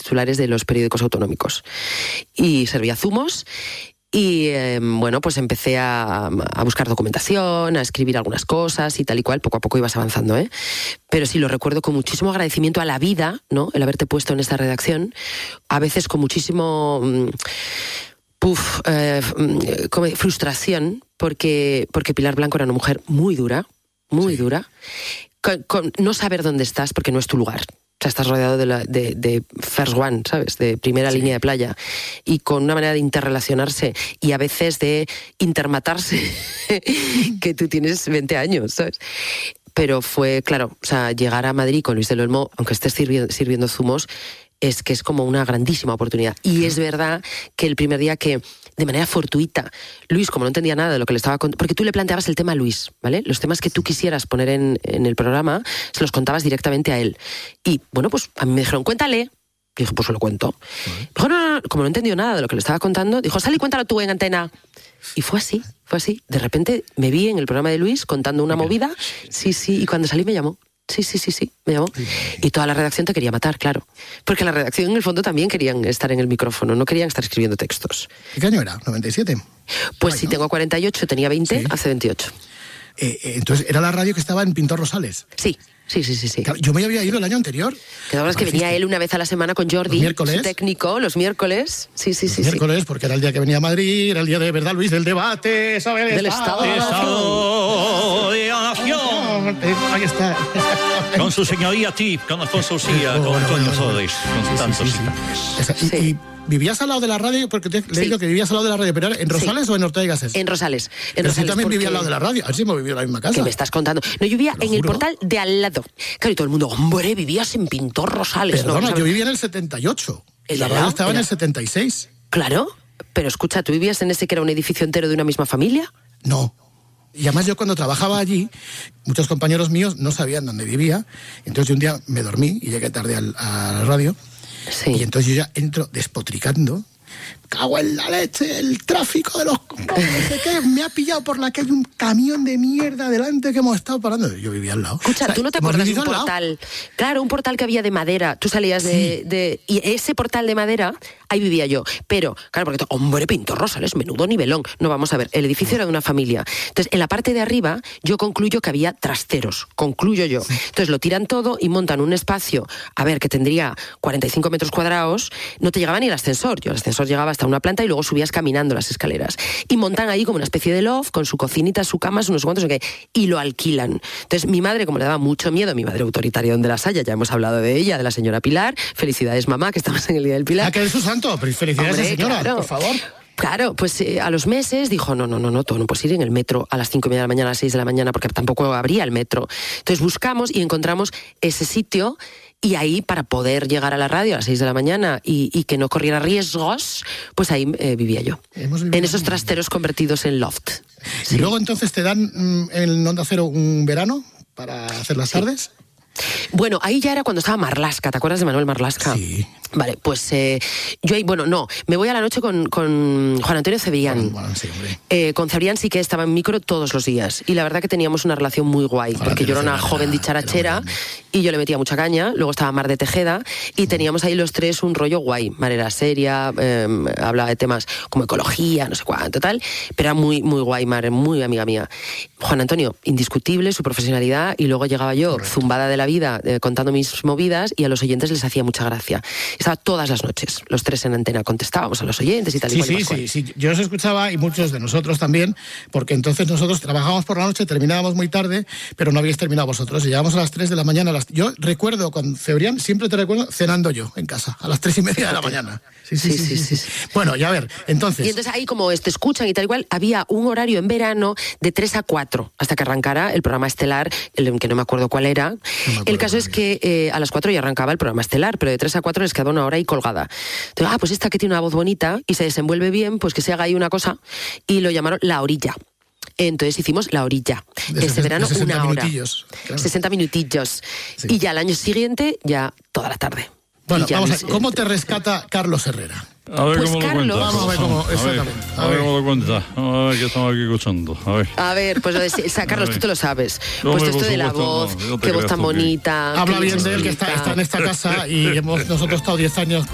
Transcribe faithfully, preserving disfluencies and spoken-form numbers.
titulares de los periódicos autonómicos. Y servía zumos. Y eh, bueno, pues empecé a, a buscar documentación, a escribir algunas cosas y tal y cual, poco a poco ibas avanzando, ¿eh? Pero sí, lo recuerdo con muchísimo agradecimiento a la vida, ¿no? El haberte puesto en esta redacción, a veces con muchísimo mmm, puf, eh, como frustración, porque, porque Pilar Blanco era una mujer muy dura, muy sí. dura, con, con no saber dónde estás porque no es tu lugar. O sea, estás rodeado de, la, de, de first one, ¿sabes? De primera sí. línea de playa. Y con una manera de interrelacionarse y a veces de intermatarse, que tú tienes veinte años, ¿sabes? Pero fue, claro, o sea, llegar a Madrid con Luis del Olmo, aunque estés sirviendo, sirviendo zumos, es que es como una grandísima oportunidad. Y es verdad que el primer día que, de manera fortuita, Luis, como no entendía nada de lo que le estaba contando, porque tú le planteabas el tema a Luis, ¿vale? Los temas que tú quisieras poner en, en el programa, se los contabas directamente a él. Y, bueno, pues a mí me dijeron, cuéntale. Y dije, pues se lo cuento. Uh-huh. Dijo, no, no, no, como no entendió nada de lo que le estaba contando, dijo, sal y cuéntalo tú en antena. Y fue así, fue así. De repente me vi en el programa de Luis contando una movida, sí, sí, y cuando salí me llamó. Sí, sí, sí, sí, me llamó. Y toda la redacción te quería matar, claro. Porque la redacción, en el fondo, también querían estar en el micrófono, no querían estar escribiendo textos. ¿Qué año era? ¿noventa y siete? Pues Ay, si ¿no? tengo cuarenta y ocho, tenía veinte, sí. Hace veintiocho. Eh, eh, entonces, ¿era la radio que estaba en Pintor Rosales? Sí. Sí, sí, sí, sí. Claro, yo me había ido el año anterior. Que ahora es que venía él una vez a la semana con Jordi, su técnico, los miércoles. Sí, sí, los sí. miércoles, sí. Porque era el día que venía a Madrid, era el día de verdad, Luis, del debate, ¿sabes? Del Estado de la Nación. De la Nación. Ahí está. Con su señoría Tip, con Alfonso Usía, con bueno, Antonio bueno, Soles, con tantos sí, y sí, sí. Y, y ¿vivías al lado de la radio? Porque te he leído sí. que vivías al lado de la radio, pero ¿en Rosales sí. o en Ortega y Gasset? En Rosales. En pero Rosales, sí también porque... vivía al lado de la radio. A ver si hemos vivido en la misma casa. ¿Qué me estás contando? No, yo vivía en el portal de al lado. Claro, y todo el mundo, hombre, vivías en Pintor Rosales. Perdona, no, yo vivía en el setenta y ocho. ¿El la radio lado? estaba ¿Era? en el setenta y seis. Claro, pero escucha, ¿tú vivías en ese que era un edificio entero de una misma familia? No. Y además yo cuando trabajaba allí, muchos compañeros míos no sabían dónde vivía. Entonces yo un día me dormí y llegué tarde al, a la radio. Sí. Y entonces yo ya entro despotricando. Cago en la leche, el tráfico de los... No sé qué, me ha pillado por la calle un camión de mierda delante que hemos estado parando. Yo vivía al lado. Escucha, o sea, ¿tú no te acuerdas de un portal? Claro, un portal que había de madera. Tú salías sí. de, de... Y ese portal de madera, ahí vivía yo. Pero, claro, porque... Hombre, Pintor Rosales, menudo nivelón. No, vamos a ver, el edificio era de una familia. Entonces, en la parte de arriba, yo concluyo que había trasteros. Concluyo yo. Entonces, lo tiran todo y montan un espacio, a ver, que tendría cuarenta y cinco metros cuadrados. No te llegaba ni el ascensor. Yo el ascensor llegaba hasta una planta y luego subías caminando las escaleras. Y montan ahí como una especie de loft con su cocinita, su cama, unos cuantos, no sé qué, y lo alquilan. Entonces mi madre, como le daba mucho miedo, mi madre autoritaria donde las haya, ya hemos hablado de ella, de la señora Pilar, felicidades mamá, que estamos en el Día del Pilar. Ah, que es su santo, felicidades Hombre, señora, claro. por favor. Claro, pues eh, a los meses dijo, no, no, no, no, tú no puedes ir en el metro a las cinco y media de la mañana, a las seis de la mañana, porque tampoco habría el metro. Entonces buscamos y encontramos ese sitio. Y ahí, para poder llegar a la radio a las seis de la mañana y, y que no corriera riesgos, pues ahí eh, vivía yo. En esos trasteros convertidos en loft. ¿Y sí. luego entonces te dan mm, en Onda Cero un verano para hacer las sí. tardes? Bueno, ahí ya era cuando estaba Marlaska, ¿te acuerdas de Manuel Marlaska? Sí. Vale, pues eh, yo ahí, bueno, no, me voy a la noche con, con Juan Antonio Cebrián. Bueno, bueno, sí, hombre. Eh, con Cebrián sí que estaba en micro todos los días. Y la verdad que teníamos una relación muy guay, Juan porque yo era una joven dicharachera y yo le metía mucha caña. Luego estaba Mar de Tejeda y mm. teníamos ahí los tres un rollo guay. Mar era seria, eh, hablaba de temas como ecología, no sé cuánto, tal. Pero era muy, muy guay, Mar, muy amiga mía. Juan Antonio, indiscutible su profesionalidad, y luego llegaba yo, Correcto. zumbada de la vida, eh, contando mis movidas, y a los oyentes les hacía mucha gracia. Estaba todas las noches, los tres en antena, contestábamos a los oyentes y tal sí, y cual. Sí, sí, sí, yo os escuchaba y muchos de nosotros también, porque entonces nosotros trabajábamos por la noche, terminábamos muy tarde, pero no habíais terminado vosotros, y llegábamos a las tres de la mañana. A las... Yo recuerdo con Cebrián, siempre te recuerdo cenando yo en casa, a las tres y media de la mañana. Sí sí sí, sí, sí, sí, sí. Bueno, ya a ver, entonces... Y entonces ahí como te escuchan y tal igual, había un horario en verano de tres a cuatro, hasta que arrancara el programa estelar, el que no me acuerdo cuál era. No acuerdo el caso es que eh, a las cuatro ya arrancaba el programa estelar, pero de tres a cuatro les quedaba una hora ahí colgada. Entonces, ah, pues esta que tiene una voz bonita y se desenvuelve bien, pues que se haga ahí una cosa, y lo llamaron La Orilla. Entonces hicimos La Orilla. De Ese verano de una hora. Minutillos, claro. sesenta minutillos. Sí. Y ya al año siguiente, ya toda la tarde. Bueno, vamos a ver, ¿cómo te rescata Carlos Herrera? A ver pues cómo Carlos, lo cuentas. Vamos a ver cómo, exactamente. A ver, a ver cómo lo cuentas. A ver qué estamos aquí escuchando. A ver. A ver, pues o sea, Carlos, tú te lo sabes. No, pues me, esto de la voz, no, qué voz tan bonita. Habla bien de él, que está, está en esta casa y hemos nosotros estado diez años